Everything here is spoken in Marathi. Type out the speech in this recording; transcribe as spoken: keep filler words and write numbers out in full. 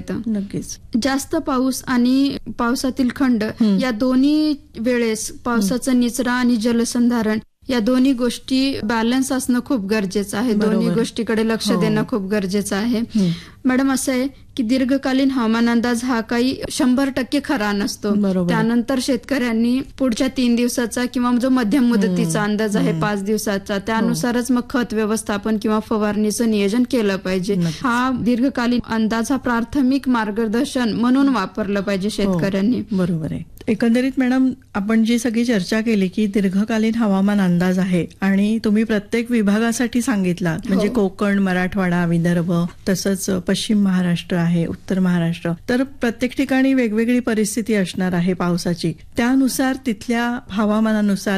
येतं. नक्कीच. जास्त पाऊस आणि पावसातील खंड या दोन्ही वेळेस पावसाचा निचरा आणि जलसंधारण या दोन्ही गोष्टी बॅलन्स असणं खूप गरजेचं आहे. दोन्ही गोष्टीकडे लक्ष देणं खूप गरजेचं आहे. मॅडम, असं आहे की दीर्घकालीन हवामान अंदाज हा काही शंभर टक्के खरा नसतो. त्यानंतर शेतकऱ्यांनी पुढच्या तीन दिवसाचा किंवा जो मध्यम मुदतीचा अंदाज आहे पाच दिवसाचा त्यानुसारच मग खत व्यवस्थापन किंवा फवारणीचं नियोजन केलं पाहिजे. हा दीर्घकालीन अंदाज हा प्राथमिक मार्गदर्शन म्हणून वापरलं पाहिजे शेतकऱ्यांनी. बरोबर आहे. एकंदरीत मॅडम, आपण जी सगळी चर्चा केली की दीर्घकालीन हवामान अंदाज आहे आणि तुम्ही प्रत्येक विभागासाठी सांगितला, म्हणजे कोकण, मराठवाडा, विदर्भ, तसंच पश्चिम महाराष्ट्र आहे, उत्तर महाराष्ट्र, तर प्रत्येक ठिकाणी वेगवेगळी परिस्थिती असणार आहे पावसाची. त्यानुसार तिथल्या हवामानानुसार